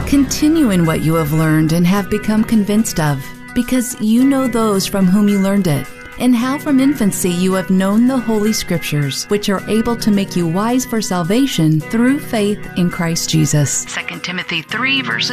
Continue in what you have learned and have become convinced of, because you know those from whom you learned it, and how from infancy you have known the Holy Scriptures, which are able to make you wise for salvation through faith in Christ Jesus. 2 Timothy 3 verses